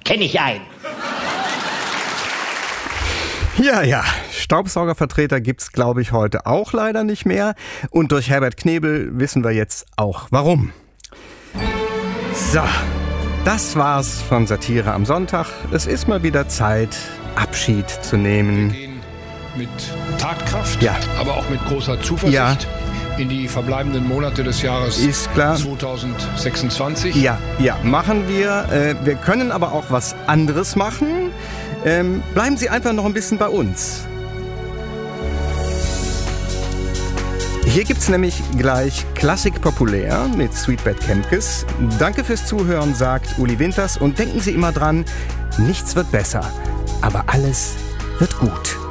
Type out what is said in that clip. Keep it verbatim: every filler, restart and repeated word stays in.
Kenne ich einen. Ja, ja, Staubsaugervertreter gibt's, glaube ich, heute auch leider nicht mehr. Und durch Herbert Knebel wissen wir jetzt auch warum. So, das war's von Satire am Sonntag. Es ist mal wieder Zeit, Abschied zu nehmen. Wir gehen mit Tatkraft, ja. aber auch mit großer Zuversicht ja. in die verbleibenden Monate des Jahres ist klar. zwanzig sechsundzwanzig. Ja, ja, machen wir. Äh, wir können aber auch was anderes machen. Ähm, bleiben Sie einfach noch ein bisschen bei uns. Hier gibt's nämlich gleich Klassik populär mit Sweetbet Kempkes. Danke fürs Zuhören, sagt Uli Winters. Und denken Sie immer dran, nichts wird besser, aber alles wird gut.